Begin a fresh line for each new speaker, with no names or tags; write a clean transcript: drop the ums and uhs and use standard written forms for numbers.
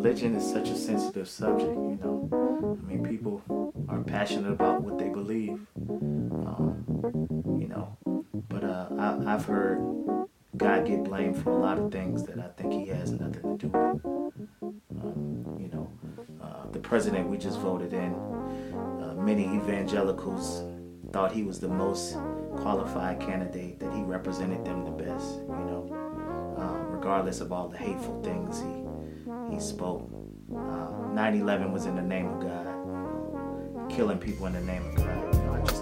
religion is such a sensitive subject, you know. I mean, people are passionate about what they believe, you know. But I've heard God get blamed for a lot of things that I think he has nothing to do with. You know, the president we just voted in, many evangelicals thought he was the most qualified candidate, that he represented them the best, you know, regardless of all the hateful things he spoke. 9/11 was in the name of God, killing people in the name of God.